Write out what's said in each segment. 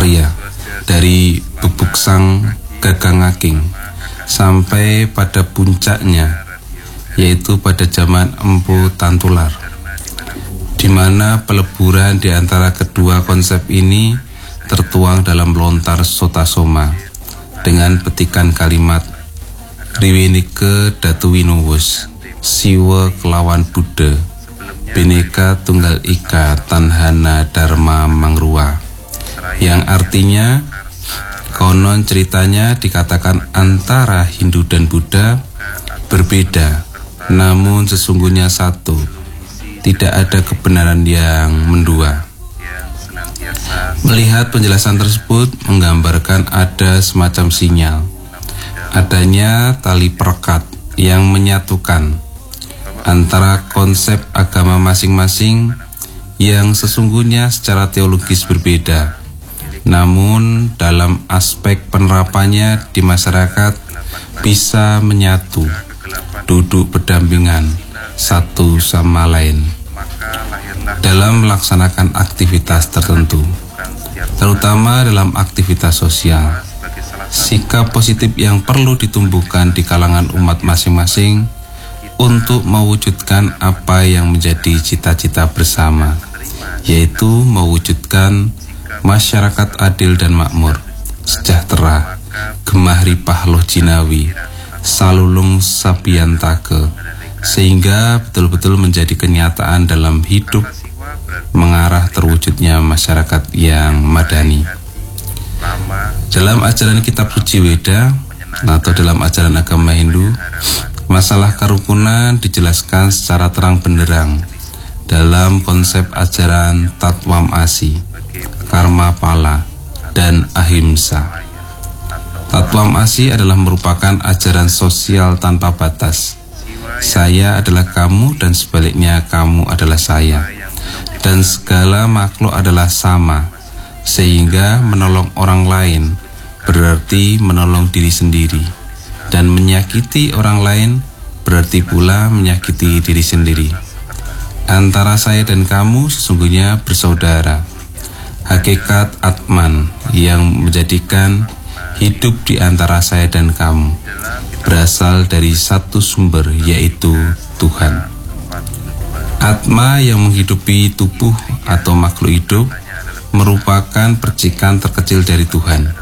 karya dari Bubuk-sang Gagang-aking sampai pada puncaknya, yaitu pada zaman Empu Tantular, di mana peleburan di antara kedua konsep ini tertuang dalam lontar Sotasoma dengan petikan kalimat Riwinike Datu Winowus, Siwa kelawan Buddha, Bhinneka Tunggal Ika Tanhana Dharma Mangrua, yang artinya konon ceritanya dikatakan antara Hindu dan Buddha berbeda, namun sesungguhnya satu. Tidak ada kebenaran yang mendua. Melihat penjelasan tersebut menggambarkan ada semacam sinyal adanya tali perekat yang menyatukan antara konsep agama masing-masing yang sesungguhnya secara teologis berbeda, namun dalam aspek penerapannya di masyarakat bisa menyatu, duduk berdampingan satu sama lain dalam melaksanakan aktivitas tertentu, terutama dalam aktivitas sosial. Sikap positif yang perlu ditumbuhkan di kalangan umat masing-masing untuk mewujudkan apa yang menjadi cita-cita bersama, yaitu mewujudkan masyarakat adil dan makmur, sejahtera, gemah ripah loh jinawi, salulung sabiantake, sehingga betul-betul menjadi kenyataan dalam hidup mengarah terwujudnya masyarakat yang madani. Dalam ajaran kitab suci Weda atau dalam ajaran agama Hindu, masalah kerukunan dijelaskan secara terang benderang dalam konsep ajaran Tatwam Asi, Karma Pala, dan Ahimsa. Tatwam Asi adalah merupakan ajaran sosial tanpa batas. Saya adalah kamu dan sebaliknya kamu adalah saya, dan segala makhluk adalah sama, sehingga menolong orang lain berarti menolong diri sendiri, dan menyakiti orang lain berarti pula menyakiti diri sendiri. Antara saya dan kamu sesungguhnya bersaudara. Hakikat Atman yang menjadikan hidup di antara saya dan kamu berasal dari satu sumber, yaitu Tuhan. Atma yang menghidupi tubuh atau makhluk hidup merupakan percikan terkecil dari Tuhan.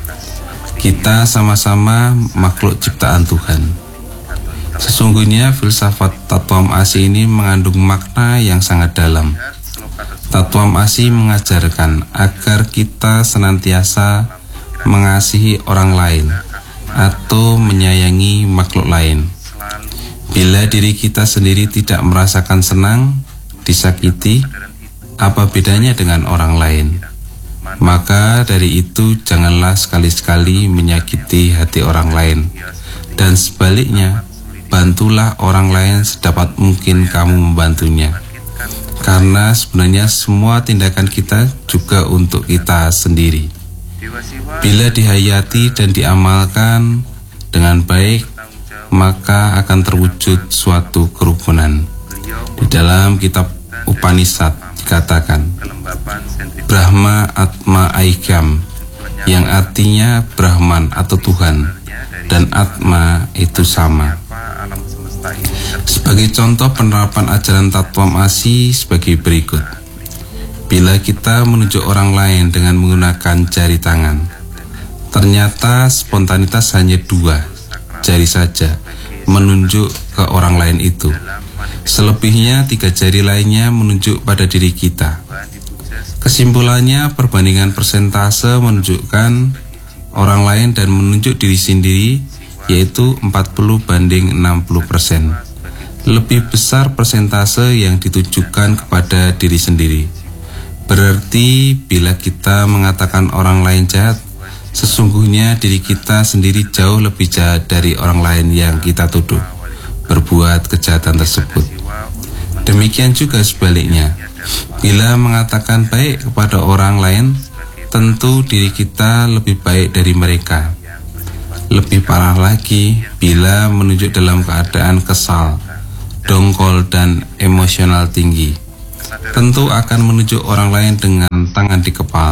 Kita sama-sama makhluk ciptaan Tuhan. Sesungguhnya filsafat Tatwam Asi ini mengandung makna yang sangat dalam. Tatwam Asi mengajarkan agar kita senantiasa mengasihi orang lain atau menyayangi makhluk lain. Bila diri kita sendiri tidak merasakan senang, disakiti, apa bedanya dengan orang lain? Maka dari itu janganlah sekali-sekali menyakiti hati orang lain. Dan sebaliknya, bantulah orang lain sedapat mungkin kamu membantunya. Karena sebenarnya semua tindakan kita juga untuk kita sendiri. Bila dihayati dan diamalkan dengan baik, maka akan terwujud suatu kerukunan. Di dalam kitab Upanishad dikatakan Brahma Atma Aikam, yang artinya Brahman atau Tuhan, dan Atma itu sama. Sebagai contoh penerapan ajaran Tatwam Asi sebagai berikut. Bila kita menunjuk orang lain dengan menggunakan jari tangan, ternyata spontanitas hanya 2 jari saja menunjuk ke orang lain itu. Selebihnya 3 jari lainnya menunjuk pada diri kita. Kesimpulannya, perbandingan persentase menunjukkan orang lain dan menunjuk diri sendiri, yaitu 40/60%. Lebih besar persentase yang ditujukan kepada diri sendiri. Berarti bila kita mengatakan orang lain jahat, sesungguhnya diri kita sendiri jauh lebih jahat dari orang lain yang kita tuduh berbuat kejahatan tersebut. Demikian juga sebaliknya, bila mengatakan baik kepada orang lain, tentu diri kita lebih baik dari mereka. Lebih parah lagi bila menunjuk dalam keadaan kesal, dongkol, dan emosional tinggi. Tentu akan menunjuk orang lain dengan tangan di kepala,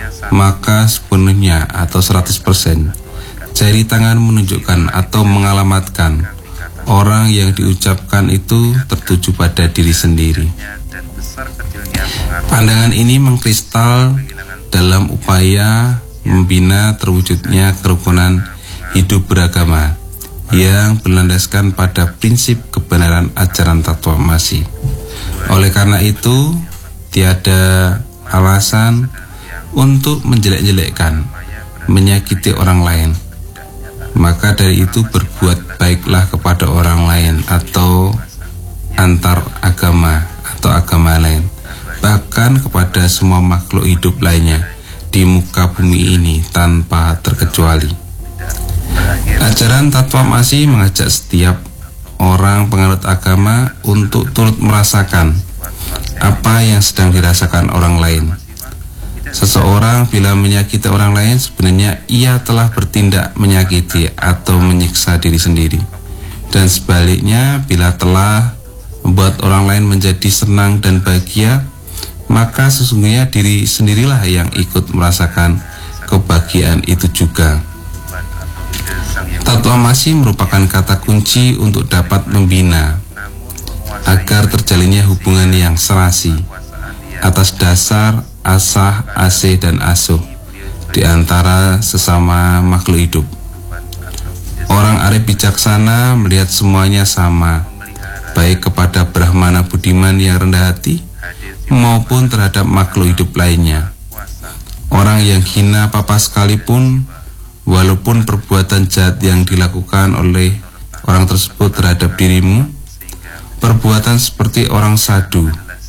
maka sepenuhnya atau 100% jari tangan menunjukkan atau mengalamatkan orang yang diucapkan itu tertuju pada diri sendiri. Pandangan ini mengkristal dalam upaya membina terwujudnya kerukunan hidup beragama yang berlandaskan pada prinsip kebenaran ajaran Tatwamasi. Oleh karena itu, tiada alasan untuk menjelek-jelekkan, menyakiti orang lain. Maka dari itu berbuat baiklah kepada orang lain atau antar agama atau agama lain, bahkan kepada semua makhluk hidup lainnya di muka bumi ini tanpa terkecuali. Ajaran Tatwamasi mengajak setiap orang penganut agama untuk turut merasakan apa yang sedang dirasakan orang lain. Seseorang bila menyakiti orang lain, sebenarnya ia telah bertindak menyakiti atau menyiksa diri sendiri. Dan sebaliknya, bila telah membuat orang lain menjadi senang dan bahagia, maka sesungguhnya diri sendirilah yang ikut merasakan kebahagiaan itu juga. Tatwamasi merupakan kata kunci untuk dapat membina agar terjalinnya hubungan yang serasi atas dasar asah, asih, dan asuh di antara sesama makhluk hidup. Orang arif bijaksana melihat semuanya sama, baik kepada Brahmana Budiman yang rendah hati maupun terhadap makhluk hidup lainnya. Orang yang hina papa sekalipun, walaupun perbuatan jahat yang dilakukan oleh orang tersebut terhadap dirimu, perbuatan seperti orang sadu,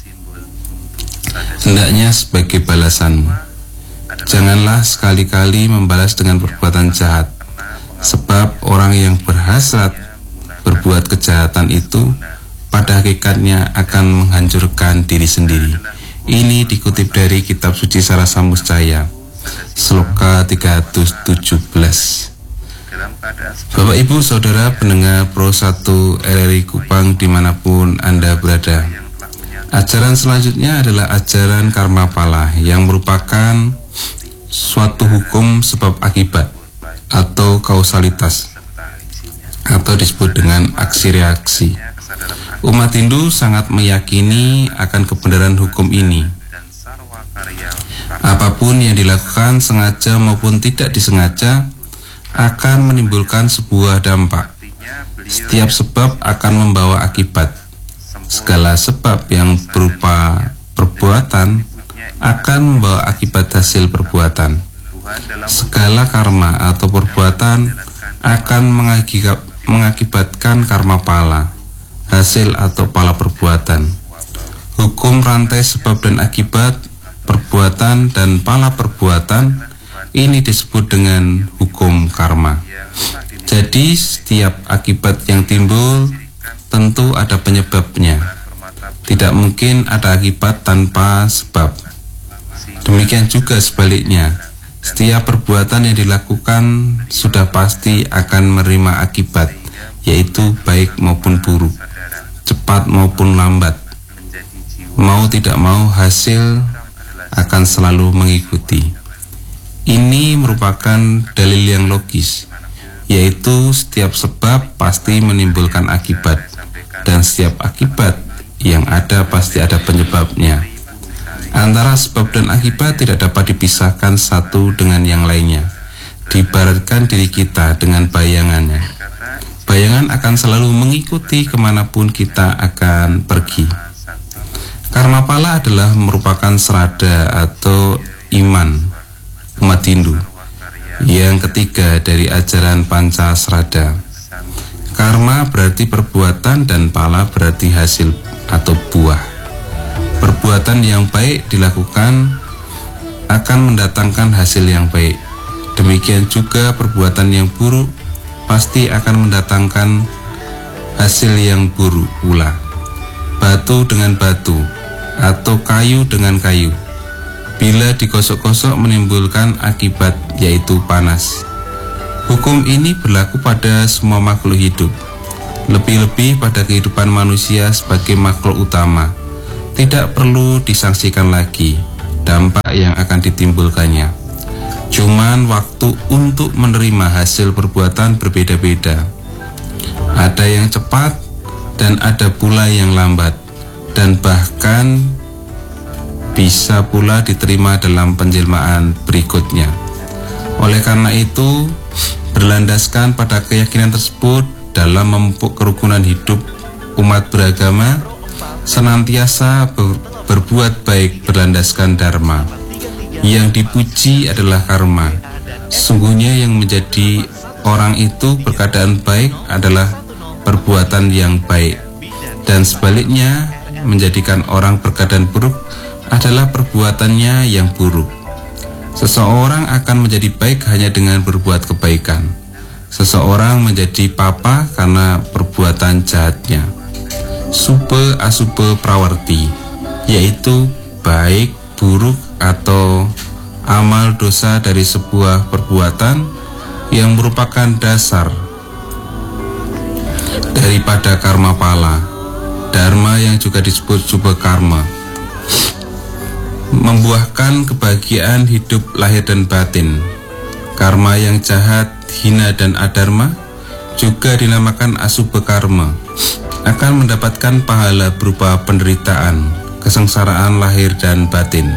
hendaknya sebagai balasanmu. Janganlah sekali-kali membalas dengan perbuatan jahat, sebab orang yang berhasrat berbuat kejahatan itu pada hakikatnya akan menghancurkan diri sendiri. Ini dikutip dari kitab suci Sarasa Muscaya, Sloka 317. Bapak Ibu Saudara pendengar Pro 1 RRI Kupang dimanapun Anda berada, ajaran selanjutnya adalah ajaran karma pala yang merupakan suatu hukum sebab akibat atau kausalitas, atau disebut dengan aksi reaksi. Umat Hindu sangat meyakini akan kebenaran hukum ini. Apapun yang dilakukan sengaja maupun tidak disengaja akan menimbulkan sebuah dampak. Setiap sebab akan membawa akibat. Segala sebab yang berupa perbuatan akan membawa akibat hasil perbuatan. Segala karma atau perbuatan akan mengakibatkan karma pala, hasil atau pala perbuatan. Hukum rantai sebab dan akibat perbuatan dan pala perbuatan ini disebut dengan hukum karma. Jadi setiap akibat yang timbul tentu ada penyebabnya. Tidak mungkin ada akibat tanpa sebab. Demikian juga sebaliknya, setiap perbuatan yang dilakukan sudah pasti akan menerima akibat, yaitu baik maupun buruk, cepat maupun lambat. Mau tidak mau hasil akan selalu mengikuti. Ini merupakan dalil yang logis, yaitu setiap sebab pasti menimbulkan akibat, dan setiap akibat yang ada pasti ada penyebabnya. Antara sebab dan akibat tidak dapat dipisahkan satu dengan yang lainnya. Diibaratkan diri kita dengan bayangannya. Bayangan akan selalu mengikuti kemanapun kita akan pergi. Karma pala adalah merupakan serada atau iman umat Hindu yang ketiga dari ajaran Panca Serada. Karma berarti perbuatan dan pala berarti hasil atau buah. Perbuatan yang baik dilakukan akan mendatangkan hasil yang baik. Demikian juga perbuatan yang buruk pasti akan mendatangkan hasil yang buruk pula. Batu dengan batu atau kayu dengan kayu, bila digosok-gosok menimbulkan akibat, yaitu panas. Hukum ini berlaku pada semua makhluk hidup, lebih-lebih pada kehidupan manusia sebagai makhluk utama. Tidak perlu disangsikan lagi. dampak yang akan ditimbulkannya. Cuman waktu untuk menerima hasil perbuatan berbeda-beda. Ada yang cepat dan ada pula yang lambat, dan bahkan bisa pula diterima dalam penjelmaan berikutnya. Oleh karena itu, berlandaskan pada keyakinan tersebut dalam memupuk kerukunan hidup umat beragama, senantiasa berbuat baik berlandaskan dharma. Yang dipuji adalah karma. Sesungguhnya yang menjadi orang itu berkeadaan baik adalah perbuatan yang baik, dan sebaliknya menjadikan orang berkeadaan buruk adalah perbuatannya yang buruk. Seseorang akan menjadi baik hanya dengan berbuat kebaikan. Seseorang menjadi papa karena perbuatan jahatnya. Supe asupe prawarti, yaitu baik, buruk, atau amal dosa dari sebuah perbuatan yang merupakan dasar daripada karma pala, dharma yang juga disebut subha karma, membuahkan kebahagiaan hidup lahir dan batin. Karma yang jahat, hina, dan adharma juga dinamakan asubha karma, akan mendapatkan pahala berupa penderitaan, kesengsaraan lahir dan batin.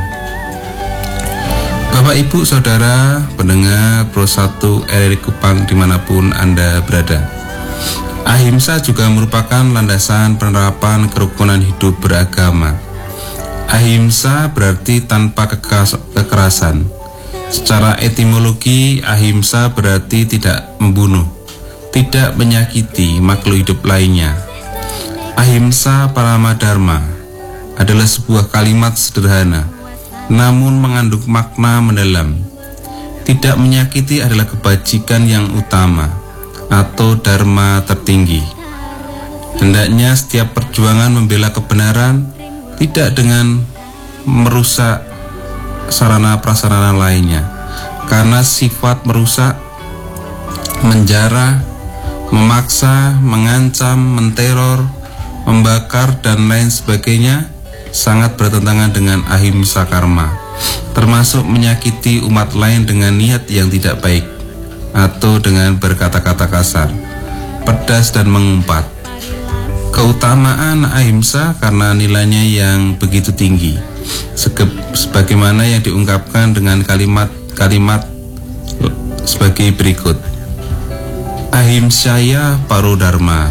Bapak, Ibu, Saudara, pendengar Pro 1 RRI Kupang dimanapun Anda berada, ahimsa juga merupakan landasan penerapan kerukunan hidup beragama. Ahimsa berarti tanpa kekerasan. Secara etimologi, ahimsa berarti tidak membunuh, tidak menyakiti makhluk hidup lainnya. Ahimsa parama dharma adalah sebuah kalimat sederhana, namun mengandung makna mendalam. Tidak menyakiti adalah kebajikan yang utama atau dharma tertinggi. Hendaknya setiap perjuangan membela kebenaran tidak dengan merusak sarana prasarana lainnya, karena sifat merusak, menjara, memaksa, mengancam, menteror, membakar, dan lain sebagainya sangat bertentangan dengan ahimsa karma, termasuk menyakiti umat lain dengan niat yang tidak baik atau dengan berkata-kata kasar, pedas, dan mengumpat. Keutamaan ahimsa karena nilainya yang begitu tinggi, sebagaimana yang diungkapkan dengan kalimat-kalimat sebagai berikut: ahimsaya paro dharma,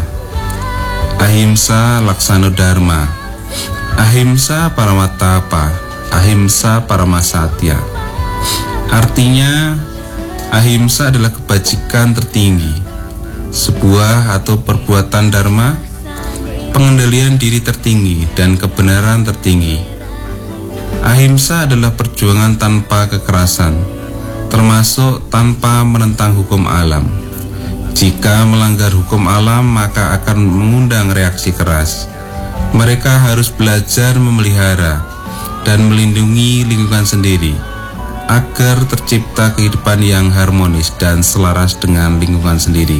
ahimsa laksano dharma, ahimsa paramatapa, ahimsa paramasatya. Artinya, ahimsa adalah kebajikan tertinggi, sebuah atau perbuatan dharma, pengendalian diri tertinggi, dan kebenaran tertinggi. Ahimsa adalah perjuangan tanpa kekerasan, termasuk tanpa menentang hukum alam. Jika melanggar hukum alam, maka akan mengundang reaksi keras. Mereka harus belajar memelihara dan melindungi lingkungan sendiri agar tercipta kehidupan yang harmonis dan selaras dengan lingkungan sendiri.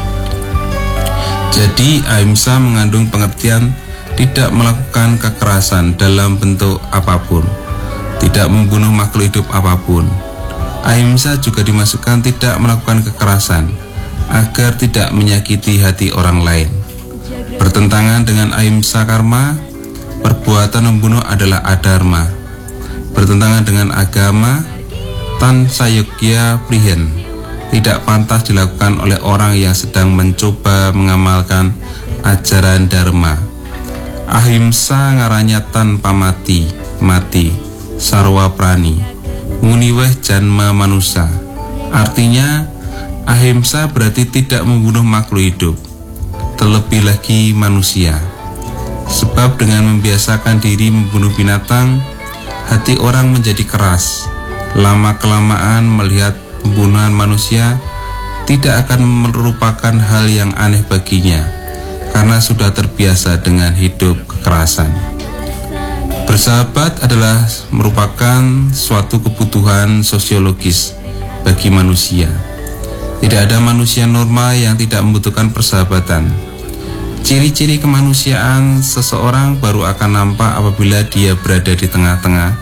Jadi, ahimsa mengandung pengertian tidak melakukan kekerasan dalam bentuk apapun, tidak membunuh makhluk hidup apapun. Ahimsa juga dimasukkan tidak melakukan kekerasan agar tidak menyakiti hati orang lain. Bertentangan dengan ahimsa karma, perbuatan membunuh adalah adharma. Bertentangan dengan agama, tan sayogya prihen, tidak pantas dilakukan oleh orang yang sedang mencoba mengamalkan ajaran dharma. Ahimsa ngaranya tanpa mati, sarwa prani, muniweh janma manusa. Artinya, ahimsa berarti tidak membunuh makhluk hidup, terlebih lagi manusia. Sebab dengan membiasakan diri membunuh binatang, hati orang menjadi keras. Lama-kelamaan melihat pembunuhan manusia tidak akan merupakan hal yang aneh baginya, karena sudah terbiasa dengan hidup kekerasan. Bersahabat adalah merupakan suatu kebutuhan sosiologis bagi manusia. Tidak ada manusia normal yang tidak membutuhkan persahabatan. Ciri-ciri kemanusiaan seseorang baru akan nampak apabila dia berada di tengah-tengah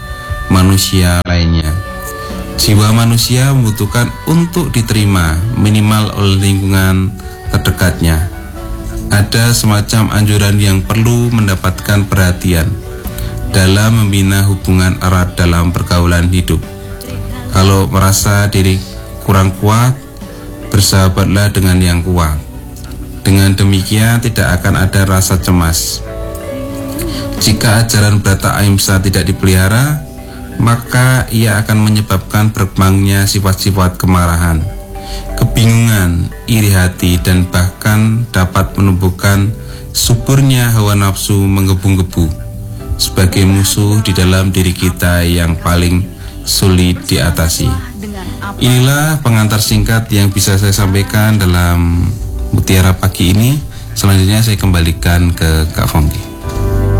manusia lainnya. Jiwa manusia membutuhkan untuk diterima minimal oleh lingkungan terdekatnya. Ada semacam anjuran yang perlu mendapatkan perhatian dalam membina hubungan erat dalam pergaulan hidup. Kalau merasa diri kurang kuat, bersahabatlah dengan yang kuat. Dengan demikian tidak akan ada rasa cemas. Jika ajaran Brata Ahimsa tidak dipelihara, maka ia akan menyebabkan berkembangnya sifat-sifat kemarahan, kebingungan, iri hati, dan bahkan dapat menumbuhkan suburnya hawa nafsu menggebu-gebu sebagai musuh di dalam diri kita yang paling sulit diatasi. Inilah pengantar singkat yang bisa saya sampaikan dalam Mutiara pagi ini. Selanjutnya saya kembalikan ke Kak Fongki.